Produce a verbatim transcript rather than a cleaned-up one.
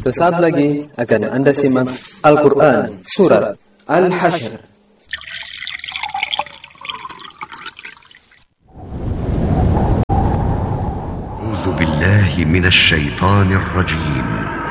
Sesaat lagi akan Anda simak Al-Quran Surat Al-Hasyr. أعوذ بالله من الشيطان الرجيم